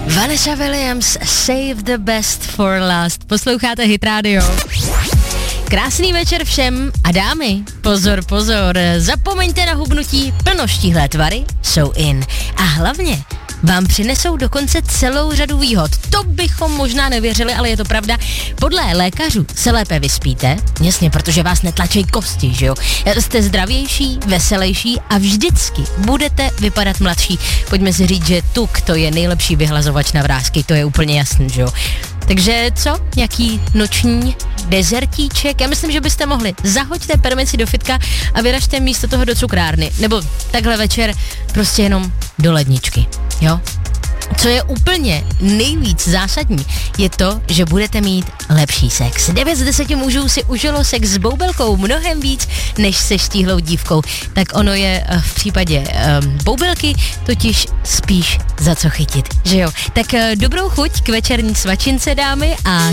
Vanessa Williams, Save the Best for Last. Posloucháte Hit Radio. Krásný večer všem a dámy, pozor, pozor, zapomeňte na hubnutí, plnoštíhlé tvary jsou in. A hlavně vám přinesou dokonce celou řadu výhod. To bychom možná nevěřili, ale je to pravda. Podle lékařů se lépe vyspíte, jasně, protože vás netlačí kosti, že jo? Jste zdravější, veselější a vždycky budete vypadat mladší. Pojďme si říct, že tuk to je nejlepší vyhlazovač na vrásky, to je úplně jasný, že jo? Takže co? Nějaký noční dezertíček? Já myslím, že byste mohli. Zahoďte permici do fitka a vyražte místo toho do cukrárny. Nebo takhle večer prostě jenom do ledničky. Jo? Co je úplně nejvíc zásadní, je to, že budete mít lepší sex. 9 z 10 mužů si užilo sex s boubelkou mnohem víc, než se štíhlou dívkou. Tak ono je v případě boubelky totiž spíš za co chytit, že jo? Tak dobrou chuť k večerní svačince, dámy, a